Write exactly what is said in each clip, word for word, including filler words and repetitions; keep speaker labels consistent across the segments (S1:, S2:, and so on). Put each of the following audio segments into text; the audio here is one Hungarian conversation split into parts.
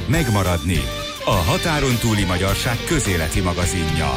S1: Megmaradni. A határon túli magyarság közéleti magazinja.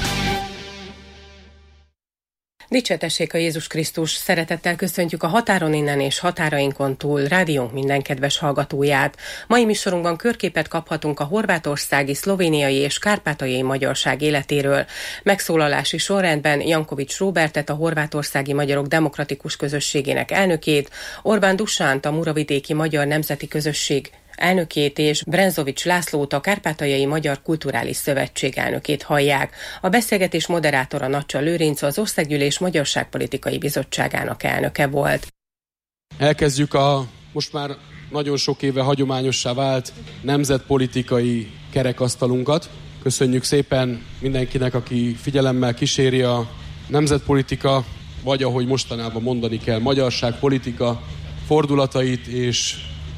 S2: Dicséretessék a Jézus Krisztus! Szeretettel köszöntjük a határon innen és határainkon túl rádiónk minden kedves hallgatóját. Mai műsorunkban körképet kaphatunk a horvátországi, szlovéniai és kárpátaljai magyarság életéről. Megszólalási sorrendben Jankovics Róbertet, a horvátországi magyarok demokratikus közösségének elnökét, Orbán Dusánt, a Muravidéki Magyar Nemzeti Közösség elnökét és Brenzovics Lászlót, a Kárpátaljai Magyar Kulturális Szövetség elnökét hallják. A beszélgetés moderátora Nacsa Lőrinc, az Országgyűlés Magyarságpolitikai Bizottságának elnöke volt.
S3: Elkezdjük a most már nagyon sok éve hagyományossá vált nemzetpolitikai kerekasztalunkat. Köszönjük szépen mindenkinek, aki figyelemmel kíséri a nemzetpolitika, vagy ahogy mostanában mondani kell, magyarságpolitika fordulatait és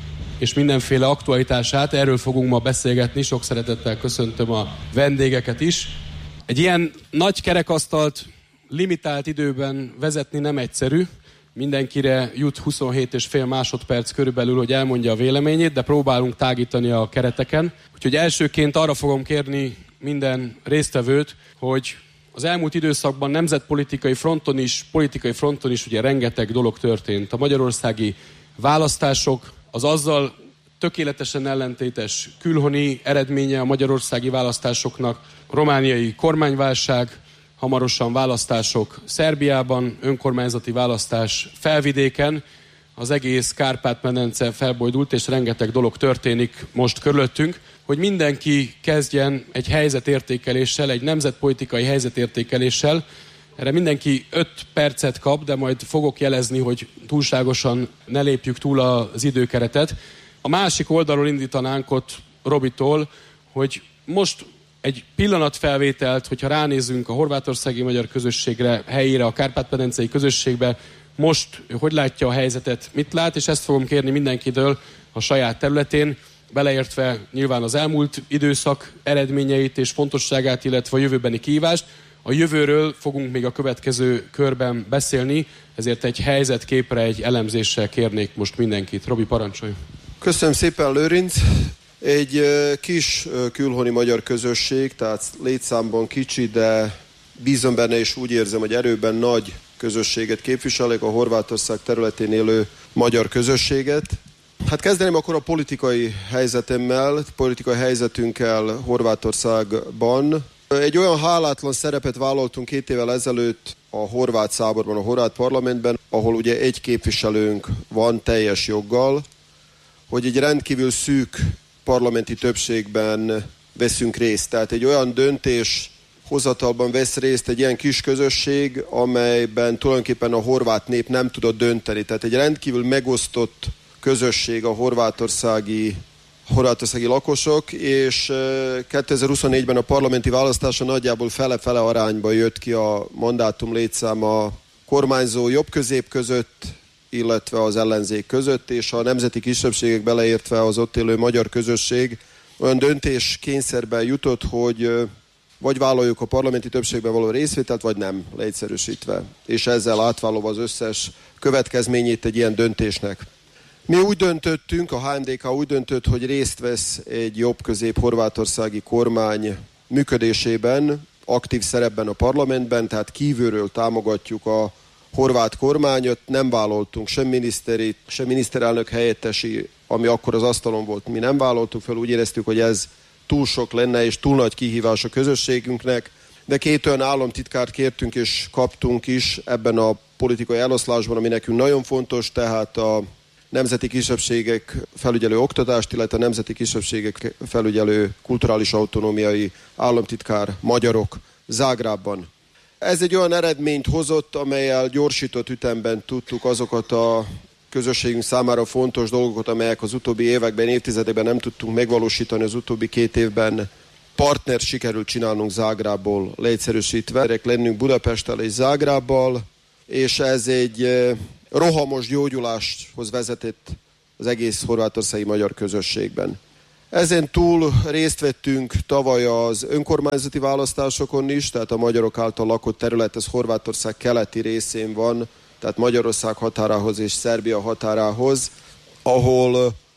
S3: és mindenféle aktualitását. Erről fogunk ma beszélgetni. Sok szeretettel köszöntöm a vendégeket is. Egy ilyen nagy kerekasztalt limitált időben vezetni nem egyszerű. Mindenkire jut huszonhét és fél másodperc körülbelül, hogy elmondja a véleményét, de próbálunk tágítani a kereteken. Úgyhogy elsőként arra fogom kérni minden résztvevőt, hogy az elmúlt időszakban nemzetpolitikai fronton is, politikai fronton is ugye rengeteg dolog történt. A magyarországi választások, az azzal tökéletesen ellentétes külhoni eredménye a magyarországi választásoknak, a romániai kormányválság, hamarosan választások Szerbiában, önkormányzati választás Felvidéken, az egész Kárpát-medence felbojdult, és rengeteg dolog történik most körülöttünk, hogy mindenki kezdjen egy helyzetértékeléssel, egy nemzetpolitikai helyzetértékeléssel. Erre mindenki öt percet kap, de majd fogok jelezni, hogy túlságosan ne lépjük túl az időkeretet. A másik oldalról indítanánk ott Robitól, hogy most egy pillanatfelvételt, hogyha ránézünk a horvátországi magyar közösségre, helyére, a kárpát-medencei közösségbe, most hogy látja a helyzetet, mit lát, és ezt fogom kérni mindenkitől a saját területén, beleértve nyilván az elmúlt időszak eredményeit és fontosságát, illetve a jövőbeni kihívást. A jövőről fogunk még a következő körben beszélni, ezért egy helyzetképre, egy elemzéssel kérnék most mindenkit. Robi, parancsolj!
S4: Köszönöm szépen, Lőrinc! Egy kis külhoni magyar közösség, tehát létszámban kicsi, de bízom benne és úgy érzem, hogy erőben nagy közösséget képviselek, a Horvátország területén élő magyar közösséget. Hát kezdeném akkor a politikai helyzetemmel, politikai helyzetünkkel Horvátországban. Egy olyan hálátlan szerepet vállaltunk két évvel ezelőtt a horvát száborban, a horvát parlamentben, ahol ugye egy képviselőnk van teljes joggal, hogy egy rendkívül szűk parlamenti többségben veszünk részt. Tehát egy olyan döntés hozatalban vesz részt egy ilyen kis közösség, amelyben tulajdonképpen a horvát nép nem tudott dönteni. Tehát egy rendkívül megosztott közösség a horvátországi horvátországi lakosok, és kétezer-huszonnégyben a parlamenti választáson nagyjából fele-fele arányban jött ki a mandátum létszáma kormányzó jobb-közép között, illetve az ellenzék között, és a nemzeti kisebbségek beleértve az ott élő magyar közösség olyan döntés kényszerben jutott, hogy vagy vállaljuk a parlamenti többségben való részvételt, vagy nem, leegyszerűsítve. És ezzel átvállalva az összes következményét egy ilyen döntésnek. Mi úgy döntöttünk, a há em dé ká úgy döntött, hogy részt vesz egy jobb-közép horvátországi kormány működésében, aktív szerepben a parlamentben, tehát kívülről támogatjuk a horvát kormányot, nem vállaltunk sem miniszteri, sem miniszterelnök helyettesi, ami akkor az asztalon volt, mi nem vállaltuk fel, úgy éreztük, hogy ez túl sok lenne és túl nagy kihívás a közösségünknek, de két olyan államtitkárt kértünk és kaptunk is ebben a politikai eloszlásban, ami nekünk nagyon fontos, tehát a nemzeti kisebbségek felügyelő oktatást, illetve a nemzeti kisebbségek felügyelő kulturális autonómiai államtitkár magyarok Zágrábban. Ez egy olyan eredményt hozott, amellyel gyorsított ütemben tudtuk azokat a közösségünk számára fontos dolgokat, amelyek az utóbbi években, évtizedekben nem tudtunk megvalósítani, az utóbbi két évben partnert sikerült csinálnunk Zágrábból leegyszerűsítve. Lennünk Budapesttel és Zágrábbal, és ez egy rohamos gyógyuláshoz vezetett az egész horvátországi magyar közösségben. Ezen túl részt vettünk tavaly az önkormányzati választásokon is, tehát a magyarok által lakott terület, ez Horvátország keleti részén van, tehát Magyarország határához és Szerbia határához, ahol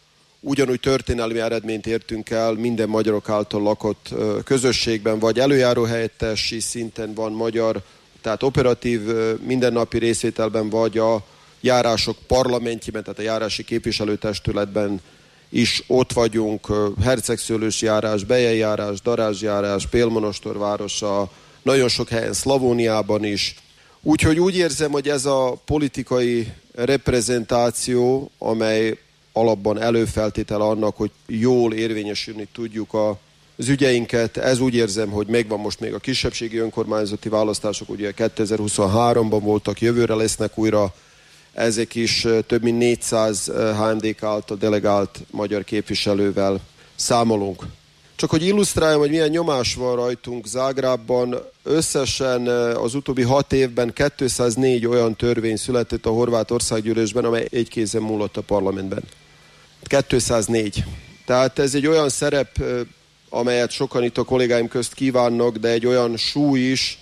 S4: ugyanúgy történelmi eredményt értünk el minden magyarok által lakott közösségben, vagy előjáró helyettesi szinten van magyar, tehát operatív mindennapi részvételben, vagy a járások parlamentjében, tehát a járási képviselőtestületben is ott vagyunk, Hercegszőlős járás, Bejei járás, Darázs járás, Pélmonostor városa, nagyon sok helyen Szlavóniában is. Úgyhogy úgy érzem, hogy ez a politikai reprezentáció, amely alapban előfeltétele annak, hogy jól érvényesülni tudjuk a, az ügyeinket, ez úgy érzem, hogy megvan most még a kisebbségi önkormányzati választások, ugye kétezer-huszonháromban voltak, jövőre lesznek újra, ezek is több mint négyszáz há em dé ká által delegált magyar képviselővel számolunk. Csak hogy illusztráljam, hogy milyen nyomás van rajtunk Zágrábban, összesen az utóbbi hat évben kétszáznégy olyan törvény született a horvát országgyűlésben, amely egy kézen múlott a parlamentben. kétszáznégy. Tehát ez egy olyan szerep, amelyet sokan itt a kollégáim közt kívánnak, de egy olyan súly is,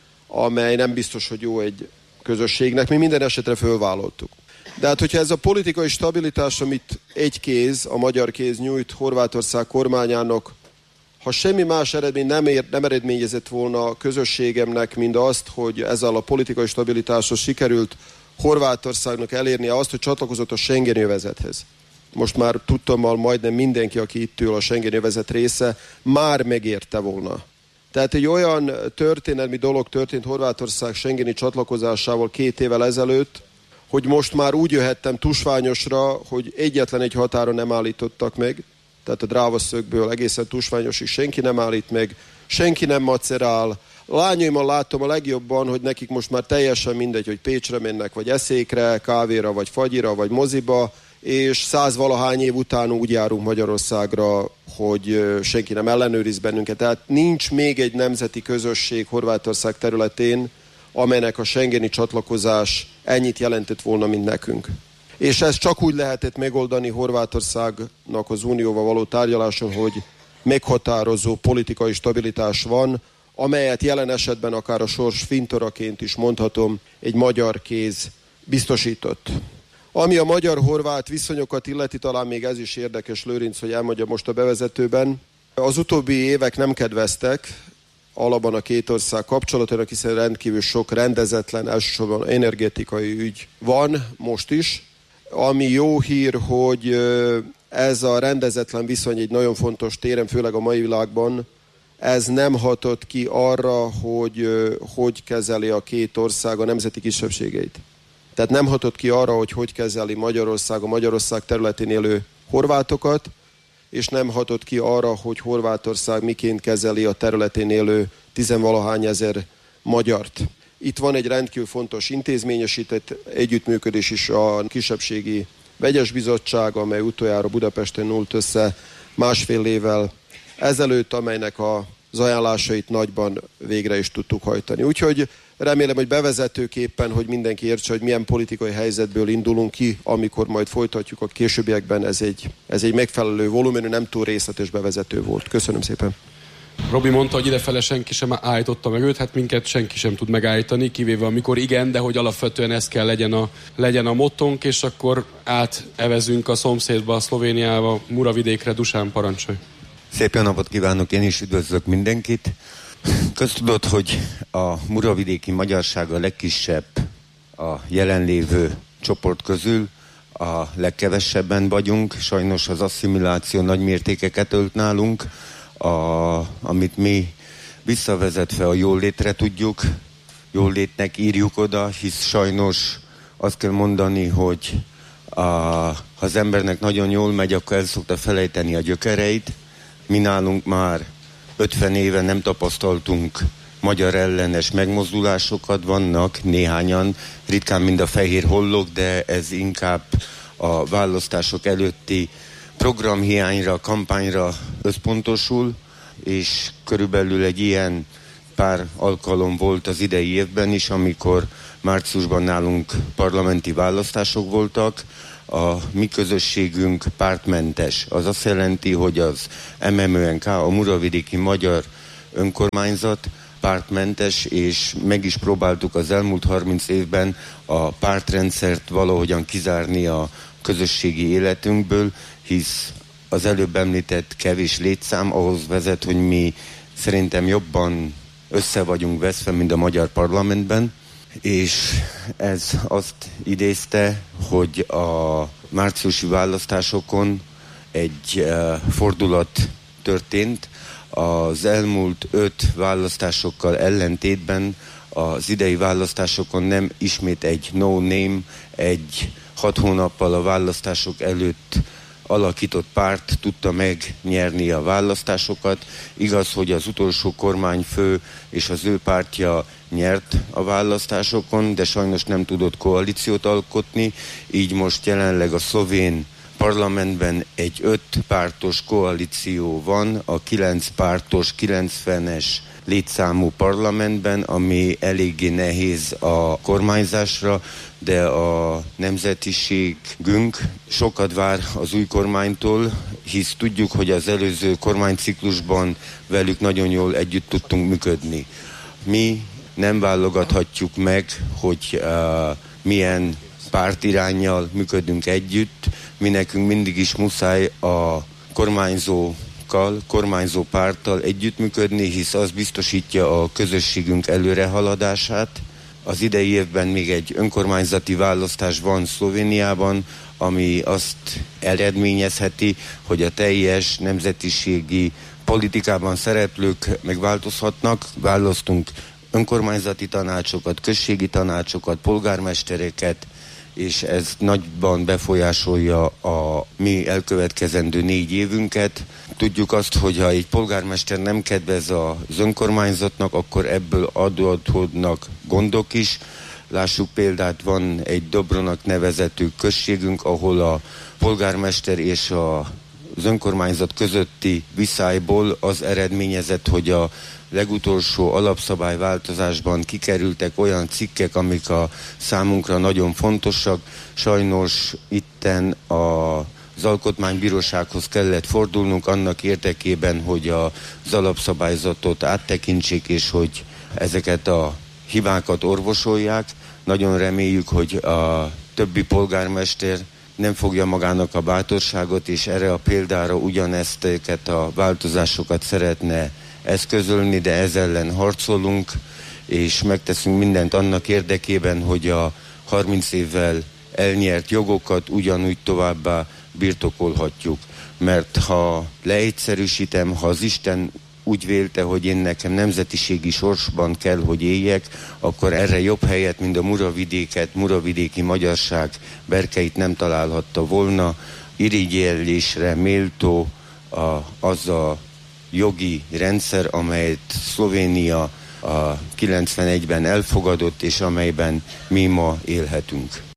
S4: amely nem biztos, hogy jó egy közösségnek. Mi minden esetre fölvállaltuk. De hát, hogyha ez a politikai stabilitás, amit egy kéz, a magyar kéz nyújt Horvátország kormányának, ha semmi más eredmény nem, ér, nem eredményezett volna a közösségemnek, mint azt, hogy ezzel a politikai stabilitáshoz sikerült Horvátországnak elérnie azt, hogy csatlakozott a Schengen övezethez. Most már tudtommal majdnem mindenki, aki itt ül a Schengen övezet része, már megérte volna. Tehát egy olyan történelmi dolog történt Horvátország schengeni csatlakozásával két évvel ezelőtt, hogy most már úgy jöhettem tusványosra, hogy egyetlen egy határon nem állítottak meg, tehát a Dráva-szögből egészen tusványosig senki nem állít meg, senki nem macerál. Lányaimmal látom a legjobban, hogy nekik most már teljesen mindegy, hogy Pécsre mennek, vagy eszékre, kávéra, vagy fagyira, vagy moziba, és százvalahány év után úgy járunk Magyarországra, hogy senki nem ellenőriz bennünket. Tehát nincs még egy nemzeti közösség Horvátország területén, amelynek a schengeni csatlakozás ennyit jelentett volna, mint nekünk. És ezt csak úgy lehetett megoldani Horvátországnak az unióval való tárgyaláson, hogy meghatározó politikai stabilitás van, amelyet jelen esetben akár a sors fintoraként is mondhatom, egy magyar kéz biztosított. Ami a magyar-horvát viszonyokat illeti, talán még ez is érdekes, Lőrinc, hogy elmondja most a bevezetőben. Az utóbbi évek nem kedveztek alapban a két ország kapcsolatának, hiszen rendkívül sok rendezetlen, elsősorban energetikai ügy van most is. Ami jó hír, hogy ez a rendezetlen viszony egy nagyon fontos téren, főleg a mai világban, ez nem hatott ki arra, hogy hogy kezeli a két ország a nemzeti kisebbségeit. Tehát nem hatott ki arra, hogy hogy kezeli Magyarország a Magyarország területén élő horvátokat, és nem hatott ki arra, hogy Horvátország miként kezeli a területén élő tizenvalahány ezer magyart. Itt van egy rendkívül fontos intézményesített együttműködés is, a kisebbségi vegyes bizottság, amely utoljára Budapesten nult össze másfél évvel ezelőtt, amelynek az ajánlásait nagyban végre is tudtuk hajtani. Úgyhogy remélem, hogy bevezetőképpen, hogy mindenki értse, hogy milyen politikai helyzetből indulunk ki, amikor majd folytatjuk a későbbiekben, ez egy, ez egy megfelelő volumenű, nem túl részletes bevezető volt. Köszönöm szépen.
S3: Robi mondta, hogy idefele senki sem állította meg őt, hát minket senki sem tud megállítani, kivéve amikor igen, de hogy alapvetően ez kell legyen a, legyen a mottónk, és akkor átevezünk a szomszédba, a Szlovéniába, Muravidékre. Dusán, parancsolj!
S5: Szép jó napot kívánok, én is üdvözlök mindenkit. Köztudott, hogy a muravidéki magyarság a legkisebb a jelenlévő csoport közül, a legkevesebben vagyunk, sajnos az asszimiláció nagy mértékeket ölt nálunk, a, amit mi visszavezetve a jólétre tudjuk, jólétnek írjuk oda, hisz sajnos azt kell mondani, hogy a, ha az embernek nagyon jól megy, akkor el szokta felejteni a gyökereit. Mi nálunk már ötven éve nem tapasztaltunk magyar ellenes megmozdulásokat, vannak néhányan, ritkán mind a fehér hollók, de ez inkább a választások előtti programhiányra, kampányra összpontosul, és körülbelül egy ilyen pár alkalom volt az idei évben is, amikor márciusban nálunk parlamenti választások voltak. A mi közösségünk pártmentes. Az azt jelenti, hogy az em em ö en ká, a Muravidéki Magyar Önkormányzat pártmentes, és meg is próbáltuk az elmúlt harminc évben a pártrendszert valahogyan kizárni a közösségi életünkből, hisz az előbb említett kevés létszám ahhoz vezet, hogy mi szerintem jobban össze vagyunk veszve, mint a magyar parlamentben, és ez azt idézte, hogy a márciusi választásokon egy uh, fordulat történt. Az elmúlt öt választásokkal ellentétben az idei választásokon nem ismét egy no name, egy hat hónappal a választások előtt alakított párt tudta megnyerni a választásokat. Igaz, hogy az utolsó kormányfő és az ő pártja nyert a választásokon, de sajnos nem tudott koalíciót alkotni, így most jelenleg a szlovén parlamentben egy öt pártos koalíció van, a kilenc pártos, kilencvenes létszámú parlamentben, ami eléggé nehéz a kormányzásra, de a nemzetiségünk sokat vár az új kormánytól, hisz tudjuk, hogy az előző kormányciklusban velük nagyon jól együtt tudtunk működni. Mi nem válogathatjuk meg, hogy uh, milyen pártiránnyal működünk együtt, mi nekünk mindig is muszáj a kormányzókkal, kormányzó párttal együttműködni, hisz az biztosítja a közösségünk előrehaladását. Az idei évben még egy önkormányzati választás van Szlovéniában, ami azt eredményezheti, hogy a teljes nemzetiségi politikában szereplők megváltozhatnak. Választunk önkormányzati tanácsokat, községi tanácsokat, polgármestereket, és ez nagyban befolyásolja a mi elkövetkezendő négy évünket. Tudjuk azt, hogy ha egy polgármester nem kedvez az önkormányzatnak, akkor ebből adódhatnak gondok is. Lássuk példát, van egy Dobronak nevezetű községünk, ahol a polgármester és a, az önkormányzat közötti viszályból az eredményezett, hogy a legutolsó alapszabályváltozásban kikerültek olyan cikkek, amik a számunkra nagyon fontosak. Sajnos itten a az Alkotmánybírósághoz kellett fordulnunk annak érdekében, hogy az alapszabályzatot áttekintsék, és hogy ezeket a hibákat orvosolják. Nagyon reméljük, hogy a többi polgármester nem fogja magának a bátorságot, és erre a példára ugyanezt a változásokat szeretne eszközölni, de ez ellen harcolunk, és megteszünk mindent annak érdekében, hogy a harminc évvel elnyert jogokat ugyanúgy továbbá birtokolhatjuk. Mert ha leegyszerűsítem, ha az Isten úgy vélte, hogy én nekem nemzetiségi sorsban kell, hogy éljek, akkor erre jobb helyet, mint a Muravidéket, muravidéki magyarság berkeit nem találhatta volna. Irigyellésre méltó a, az a jogi rendszer, amelyet Szlovénia a kilencvenegyben elfogadott, és amelyben mi ma élhetünk.